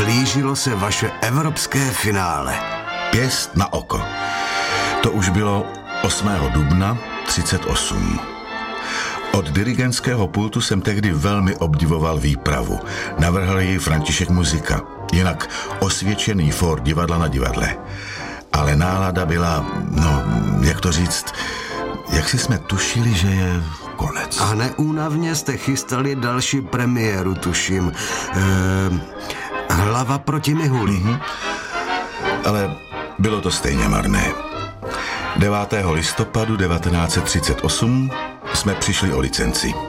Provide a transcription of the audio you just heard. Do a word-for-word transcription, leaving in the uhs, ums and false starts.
blížilo se vaše evropské finále. Pěst na oko. To už bylo osmého dubna třicet osm. Od dirigentského pultu jsem tehdy velmi obdivoval výpravu. Navrhl ji František Muzika, jinak osvědčený fór divadla na divadle. Ale nálada byla, no, jak to říct, jak si jsme tušili, že je konec. A neúnavně jste chystali další premiéru, tuším. Ehm, Hlava proti Mihuli. Mm-hmm. Ale bylo to stejně marné. devátého listopadu devatenáct set třicet osm jsme přišli o licenci.